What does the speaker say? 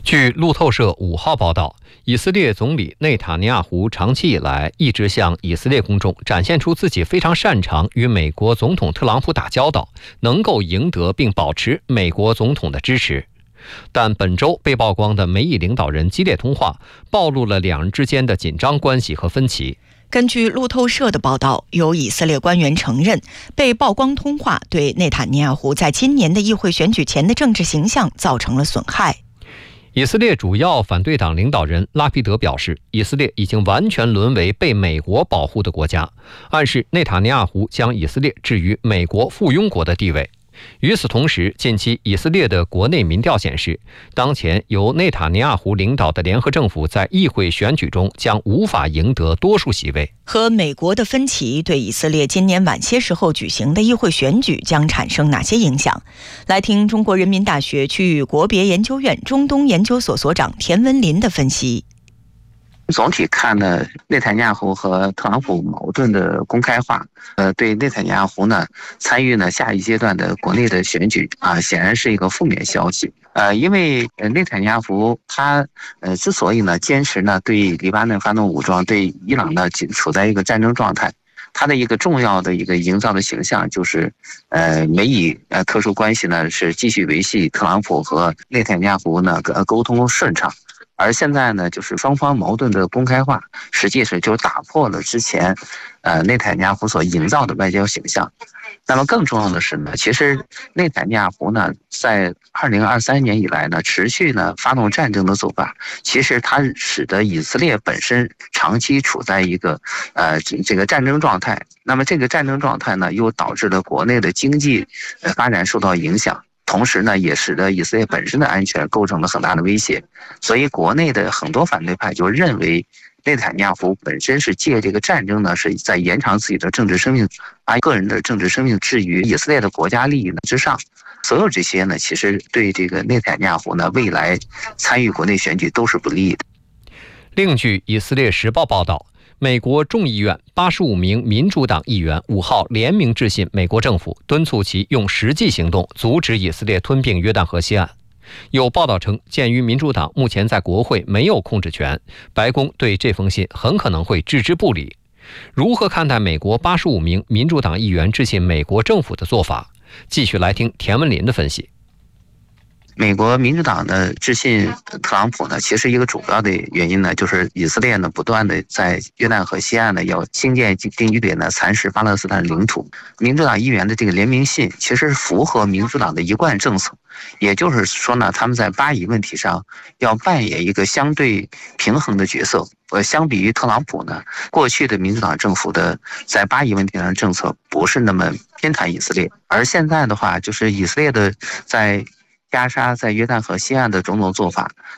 据路透社5号报道，以色列总理内塔尼亚胡长期以来一直向以色列公众展现出自己非常擅长与美国总统特朗普打交道，能够赢得并保持美国总统的支持。但本周被曝光的美以领导人激烈通话，暴露了两人之间的紧张关系和分歧。 根据路透社的报道，有以色列官员承认，被曝光通话对内塔尼亚胡在今年的议会选举前的政治形象造成了损害。 以色列主要反对党领导人拉皮德表示，以色列已经完全沦为被美国保护的国家，暗示内塔尼亚胡将以色列置于美国附庸国的地位。与此同时，近期以色列的国内民调显示，当前由内塔尼亚胡领导的联合政府在议会选举中将无法赢得多数席位。 和美国的分歧对以色列今年晚些时候举行的议会选举将产生哪些影响？来听中国人民大学区域国别研究院中东研究所所长田文林的分析。 总体看呢，内塔尼亚胡和特朗普矛盾的公开化，对内塔尼亚胡呢参与呢下一阶段的国内的选举显然是一个负面消息。因为内塔尼亚胡他之所以呢坚持呢对黎巴嫩发动武装，对伊朗呢处在一个战争状态，他的一个重要的一个营造的形象就是美以特殊关系呢是继续维系特朗普和内塔尼亚胡呢沟通顺畅。而现在呢，就是双方矛盾的公开化，实际上就打破了之前，内塔尼亚胡所营造的外交形象。那么更重要的是呢，其实内塔尼亚胡呢，在2023年以来呢，持续呢发动战争的做法，其实它使得以色列本身长期处在一个这个战争状态。那么这个战争状态呢，又导致了国内的经济发展受到影响。同时呢，也使得以色列本身的安全构成了很大的威胁，所以国内的很多反对派就认为，内塔尼亚胡本身是借这个战争呢，是在延长自己的政治生命，把个人的政治生命置于以色列的国家利益之上。所有这些呢，其实对这个内塔尼亚胡呢未来参与国内选举都是不利的。 另据以色列时报报道，美国众议院85名民主党议员5号联名致信美国政府，敦促其用实际行动阻止以色列吞并约旦河西岸。有报道称，鉴于民主党目前在国会没有控制权，白宫对这封信很可能会置之不理。如何看待美国85名民主党议员致信美国政府的做法？继续来听田文林的分析。 美国民主党的致信特朗普呢，其实一个主要的原因呢，就是以色列呢不断的在约旦河西岸呢要兴建定居点呢，蚕食巴勒斯坦领土。民主党议员的这个联名信，其实符合民主党的一贯政策，也就是说呢，他们在巴以问题上要扮演一个相对平衡的角色。相比于特朗普呢，过去的民主党政府的在巴以问题上的政策不是那么偏袒以色列，而现在的话，就是以色列的在加沙在约旦河西岸的种种做法，